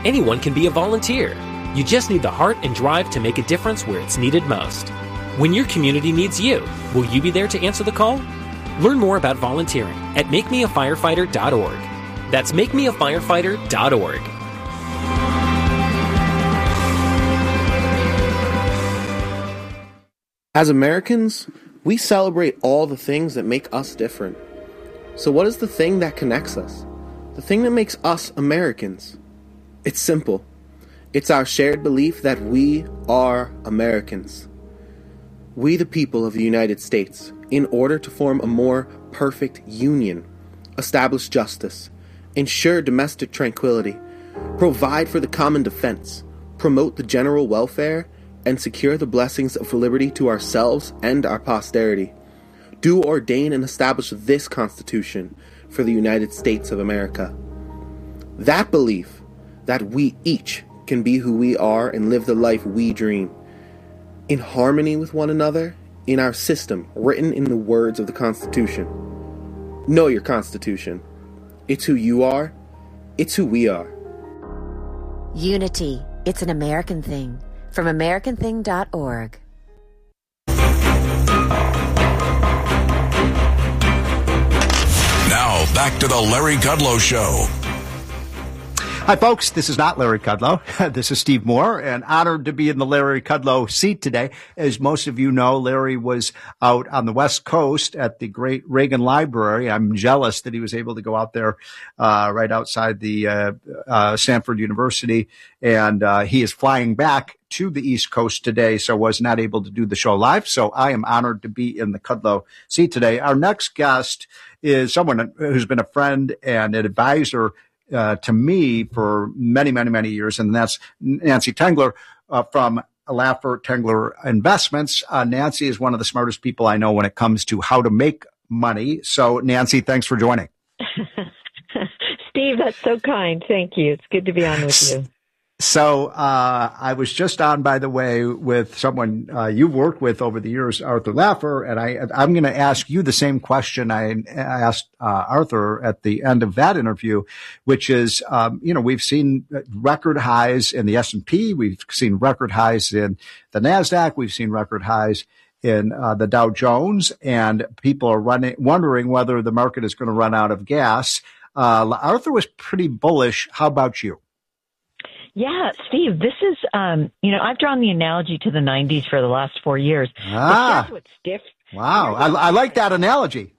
Anyone can be a volunteer. You just need the heart and drive to make a difference where it's needed most. When your community needs you, will you be there to answer the call? Learn more about volunteering at makemeafirefighter.org. That's makemeafirefighter.org. As Americans, we celebrate all the things that make us different. So what is the thing that connects us? The thing that makes us Americans? It's simple. It's our shared belief that we are Americans. We, the people of the United States, in order to form a more perfect union, establish justice, ensure domestic tranquility, provide for the common defense, promote the general welfare, and secure the blessings of liberty to ourselves and our posterity, do ordain and establish this Constitution for the United States of America. That belief that we each can be who we are and live the life we dream, in harmony with one another, in our system written in the words of the Constitution. Know your Constitution. It's who you are. It's who we are. Unity. It's an American thing. From AmericanThing.org. Now, back to the Larry Kudlow Show. Hi, folks. This is not Larry Kudlow. This is Steve Moore, and honored to be in the Larry Kudlow seat today. As most of you know, Larry was out on the West Coast at the great Reagan Library. I'm jealous that he was able to go out there right outside the Stanford University, and he is flying back to the East Coast today, so was not able to do the show live. So I am honored to be in the Kudlow seat today. Our next guest is someone who's been a friend and an advisor to me for many, many, many years, and that's Nancy Tengler from Laffer Tengler Investments. Nancy is one of the smartest people I know when it comes to how to make money. So, Nancy, thanks for joining. Steve, that's so kind. Thank you. It's good to be on with you. So I was just on, by the way, with someone you've worked with over the years, Arthur Laffer, and I'm going to ask you the same question I asked Arthur at the end of that interview, which is, we've seen record highs in the S&P, we've seen record highs in the NASDAQ, we've seen record highs in the Dow Jones, and people are wondering whether the market is going to run out of gas. Arthur was pretty bullish. How about you? Yeah, Steve, this is, I've drawn the analogy to the 90s for the last 4 years. Ah, what's different. Wow. I like that analogy.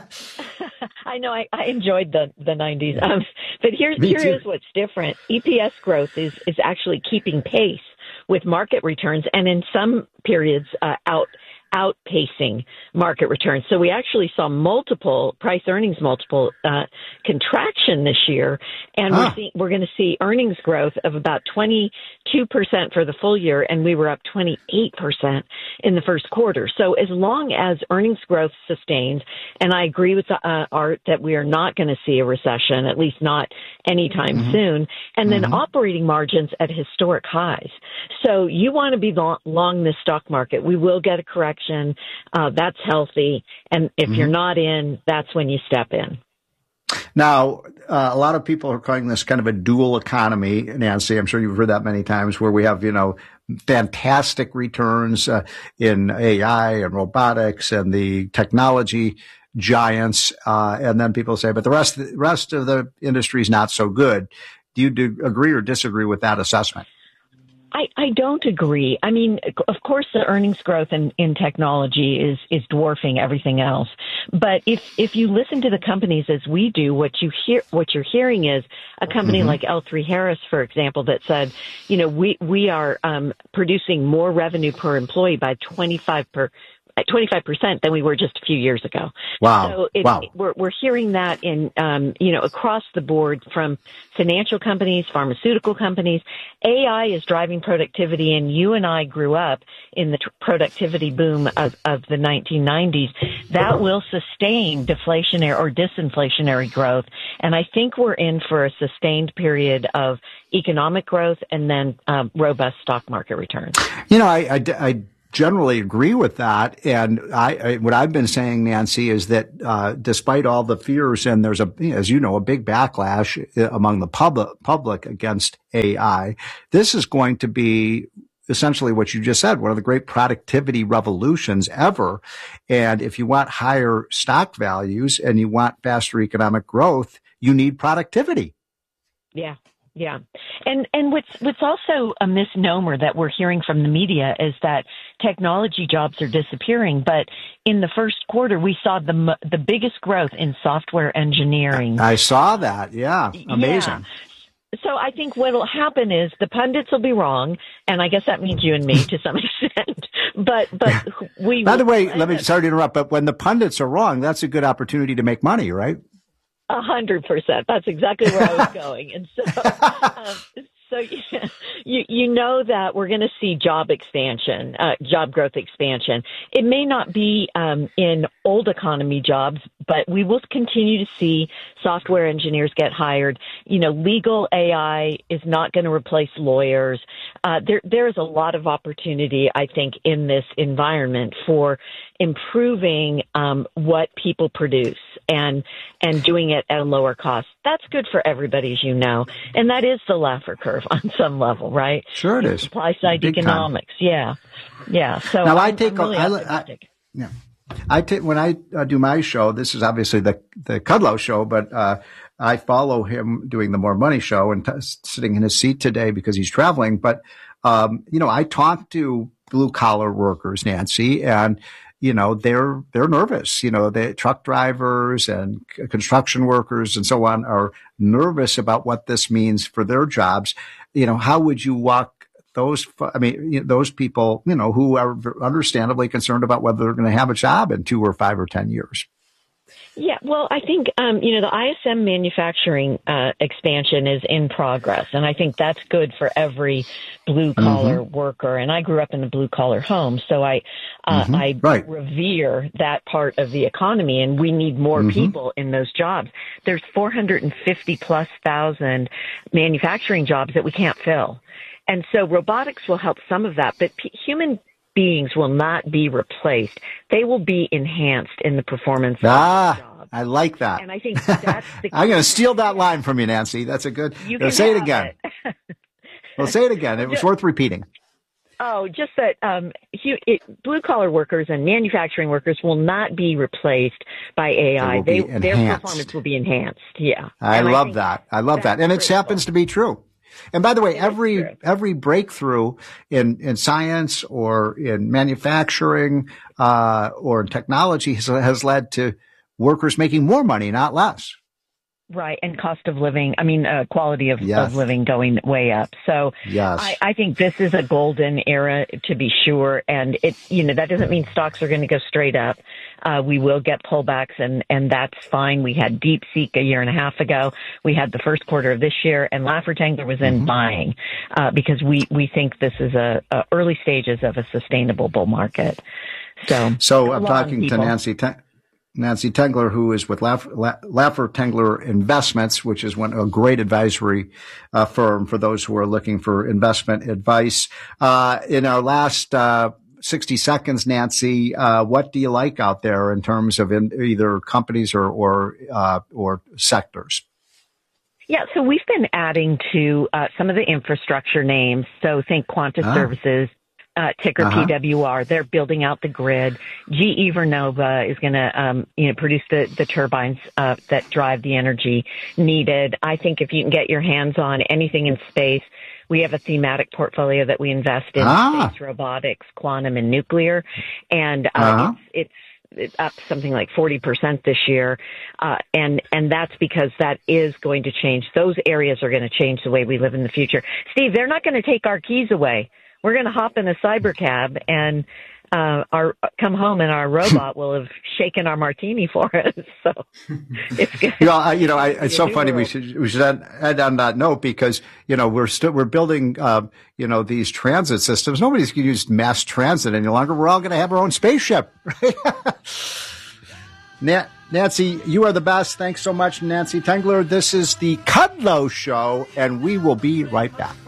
I know. I enjoyed the 90s. But here is what's different. EPS growth is actually keeping pace with market returns, and in some periods, outpacing market returns. So we actually saw multiple price earnings multiple contraction this year, and we're going to see earnings growth of about 22% for the full year, and we were up 28% in the first quarter. So as long as earnings growth sustains, and I agree with Art that we are not going to see a recession, at least not anytime soon, and then operating margins at historic highs. So you want to be long this stock market. We will get a correction. That's healthy. And if you're not in, that's when you step in. Now, a lot of people are calling this kind of a dual economy, Nancy. I'm sure you've heard that many times, where we have, fantastic returns in AI and robotics and the technology giants. And then people say, but the rest of the industry is not so good. Do you agree or disagree with that assessment? I don't agree. I mean, of course, the earnings growth in technology is dwarfing everything else. But if you listen to the companies as we do, what you're hearing is a company like L3Harris, for example, that said, we are producing more revenue per employee by 25% than we were just a few years ago. Wow. So we're hearing that in, across the board from financial companies, pharmaceutical companies. AI is driving productivity, and you and I grew up in the productivity boom of the 1990s. That will sustain deflationary or disinflationary growth. And I think we're in for a sustained period of economic growth and then robust stock market returns. I generally agree with that. And what I've been saying, Nancy, is that despite all the fears, and there's as you know, a big backlash among the public against AI, this is going to be essentially what you just said, one of the great productivity revolutions ever. And if you want higher stock values and you want faster economic growth, you need productivity. Yeah. Yeah. And what's also a misnomer that we're hearing from the media is that technology jobs are disappearing. But in the first quarter, we saw the biggest growth in software engineering. I saw that. Yeah. Amazing. Yeah. So I think what will happen is the pundits will be wrong, and I guess that means you and me to some extent. But we. By the way, sorry to interrupt, but when the pundits are wrong, that's a good opportunity to make money, right? 100%. That's exactly where I was going. And so you know that we're going to see job growth expansion. It may not be in old economy jobs, but we will continue to see software engineers get hired. Legal AI is not going to replace lawyers. There is a lot of opportunity, I think, in this environment for improving what people produce and doing it at a lower cost. That's good for everybody, as you know, and that is the Laffer curve on some level, right? Sure it is. Supply side economics, yeah. So now when I do my show, this is obviously the Kudlow show, but I follow him doing the More Money show and sitting in his seat today because he's traveling. But I talk to blue collar workers, Nancy, and they're nervous. The truck drivers and construction workers and so on are nervous about what this means for their jobs. How would you walk those people, who are understandably concerned about whether they're going to have a job in 2 or 5 or 10 years? Yeah, well, I think, the ISM manufacturing expansion is in progress, and I think that's good for every blue-collar worker. And I grew up in a blue-collar home, so I revere that part of the economy, and we need more people in those jobs. There's 450-plus thousand manufacturing jobs that we can't fill. And so robotics will help some of that, but human beings will not be replaced. They will be enhanced in the performance of the job. I like that. And I think that's the I'm going to steal that line from you, Nancy. That's a good. Say it again. Well, say it again. It was worth repeating. Oh, just that blue-collar workers and manufacturing workers will not be replaced by AI. Their performance will be enhanced. Yeah. I love that. And it happens to be true. And by the way, every breakthrough in science or in manufacturing or in technology has led to workers making more money, not less. Right. And cost of living, quality of living going way up. So I think this is a golden era to be sure. And that doesn't mean stocks are going to go straight up. We will get pullbacks and that's fine. We had DeepSeek a year and a half ago. We had the first quarter of this year, and Laffer Tengler was in buying, because we think this is a early stages of a sustainable bull market. So I'm talking to Nancy Tengler, who is with Laffer Tengler Investments, which is a great advisory firm for those who are looking for investment advice. In our last 60 seconds, Nancy, what do you like out there in terms of either companies or sectors? Yeah, so we've been adding to some of the infrastructure names. So think Quanta Services. Ticker PWR. They're building out the grid. GE Vernova is going to, produce the turbines that drive the energy needed. I think if you can get your hands on anything in space, we have a thematic portfolio that we invest in space robotics, quantum, and nuclear, and it's up something like 40% this year, and that's because that is going to change. Those areas are going to change the way we live in the future. Steve, they're not going to take our keys away. We're going to hop in a cyber cab and come home, and our robot will have shaken our martini for us. So it's good. It's so funny. We should end on that note because we're building these transit systems. Nobody's going to use mass transit any longer. We're all going to have our own spaceship. Right? Nancy, you are the best. Thanks so much, Nancy Tengler. This is the Kudlow Show, and we will be right back.